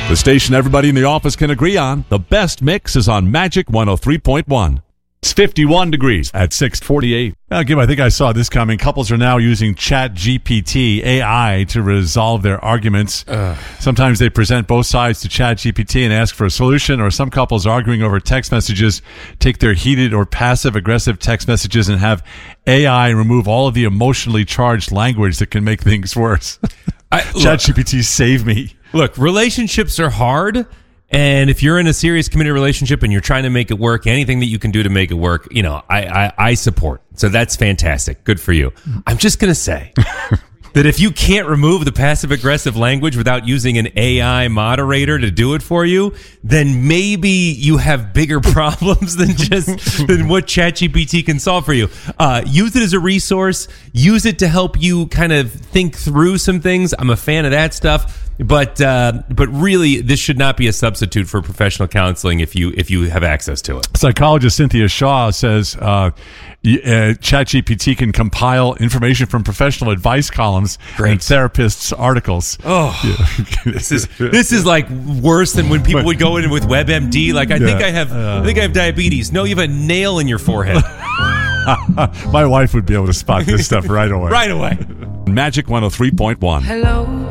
The station everybody in the office can agree on. The best mix is on Magic 103.1. It's 51 degrees at 6:48. Again, I think I saw this coming. Couples are now using ChatGPT AI to resolve their arguments. Sometimes they present both sides to ChatGPT and ask for a solution, or some couples arguing over text messages take their heated or passive-aggressive text messages and have AI remove all of the emotionally charged language that can make things worse. ChatGPT, save me. Look, relationships are hard. And if you're in a serious committed relationship and you're trying to make it work, anything that you can do to make it work, I support. So that's fantastic. Good for you. I'm just going to say that if you can't remove the passive-aggressive language without using an AI moderator to do it for you, then maybe you have bigger problems than what ChatGPT can solve for you. Use it as a resource. Use it to help you kind of think through some things. I'm a fan of that stuff. But really, this should not be a substitute for professional counseling if you have access to it. Psychologist Cynthia Shaw says ChatGPT can compile information from professional advice columns and therapists' articles. Oh, yeah. This is like worse than when people would go in with WebMD. Like, I think I have diabetes. No, you have a nail in your forehead. My wife would be able to spot this stuff right away. Right away. Magic 103.1. Hello.